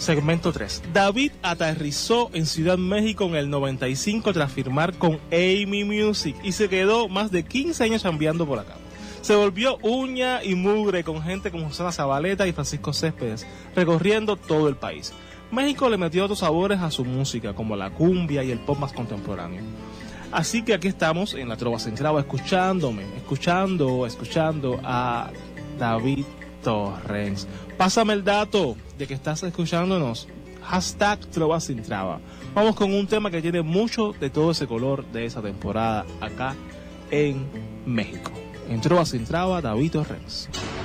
Segmento 3. David aterrizó en Ciudad México en el 95 tras firmar con Amy Music y se quedó más de 15 años chambeando por acá. Se volvió uña y mugre con gente como Susana Zabaleta y Francisco Céspedes, recorriendo todo el país. México le metió otros sabores a su música, como la cumbia y el pop más contemporáneo. Así que aquí estamos en la Trova Central escuchando a David Torrens. Pásame el dato de que estás escuchándonos. Hashtag Trova Sin Traba. Vamos con un tema que tiene mucho de todo ese color de esa temporada acá en México. En Trova Sin Traba, David Torrens.